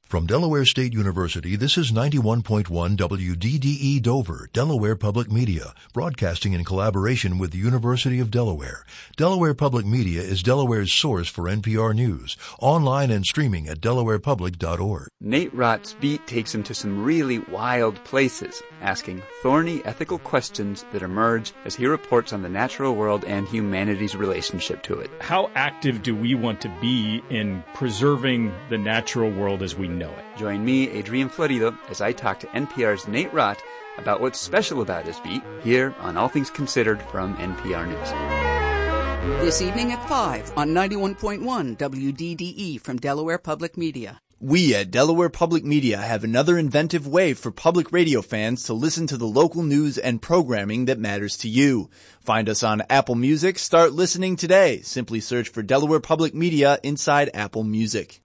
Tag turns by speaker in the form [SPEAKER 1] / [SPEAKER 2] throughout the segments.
[SPEAKER 1] From Delaware State University, this is 91.1 WDDE Dover, Delaware Public Media, broadcasting in collaboration with the University of Delaware. Delaware Public Media is Delaware's source for NPR News, online and streaming at delawarepublic.org.
[SPEAKER 2] Nate Rott's beat takes him to some really wild places, asking thorny ethical questions that emerge as he reports on the natural world and humanity's relationship to it.
[SPEAKER 3] How active do we want to be in preserving the natural world as we know it?
[SPEAKER 2] Join me, Adrian Florido, as I talk to NPR's Nate Rott about what's special about his beat here on All Things Considered from NPR News.
[SPEAKER 4] This evening at 5 on 91.1 WDDE from Delaware Public Media.
[SPEAKER 5] We at Delaware Public Media have another inventive way for public radio fans to listen to the local news and programming that matters to you. Find us on Apple Music. Start listening today. Simply search for Delaware Public Media inside Apple Music.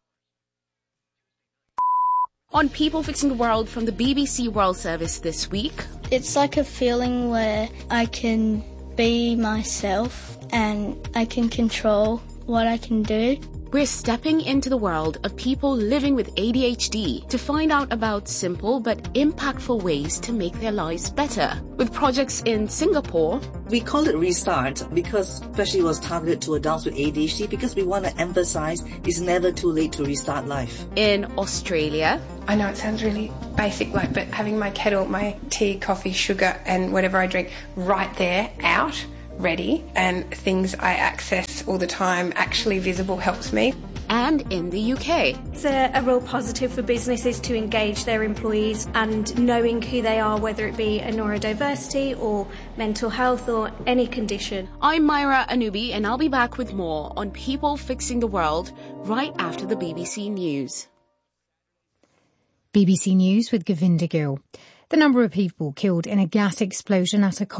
[SPEAKER 6] On People Fixing the World from the BBC World Service this week.
[SPEAKER 7] It's like a feeling where I can be myself and I can control what I can do.
[SPEAKER 6] We're stepping into the world of people living with ADHD to find out about simple but impactful ways to make their lives better. With projects in Singapore.
[SPEAKER 8] We call it Restart because especially it was targeted to adults with ADHD because we want to emphasize it's never too late to restart life.
[SPEAKER 6] In Australia.
[SPEAKER 9] I know it sounds really basic, but having my kettle, my tea, coffee, sugar and whatever I drink right there, out, ready, and things I access all the time actually visible helps me.
[SPEAKER 6] And in the UK.
[SPEAKER 10] It's a real positive for businesses to engage their employees and knowing who they are, whether it be a neurodiversity or mental health or any condition.
[SPEAKER 6] I'm Myra Anubi and I'll be back with more on People Fixing the World right after the BBC News.
[SPEAKER 11] BBC News with Govinda Gill. The number of people killed in a gas explosion at a